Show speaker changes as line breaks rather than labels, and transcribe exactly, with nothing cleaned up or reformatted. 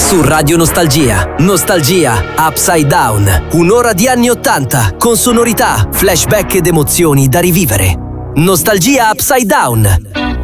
Su Radio Nostalgia. Nostalgia Upside Down. Un'ora di anni ottanta con sonorità, flashback ed emozioni da rivivere. Nostalgia Upside Down.